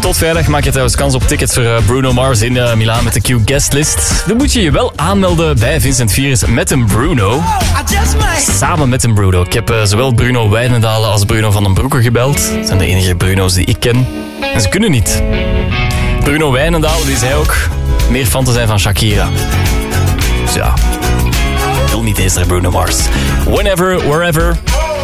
Tot vrijdag maak je trouwens kans op tickets voor Bruno Mars in Milaan met de Q Guestlist. Dan moet je je wel aanmelden bij Vincent Vieris met een Bruno. Samen met een Bruno. Ik heb zowel Bruno Wijnendalen als Bruno van den Broeke gebeld. Dat zijn de enige Bruno's die ik ken. En ze kunnen niet. Bruno Wijnendalen die zei ook meer fan te zijn van Shakira. Dus ja, ik wil niet eens naar Bruno Mars. Whenever, wherever.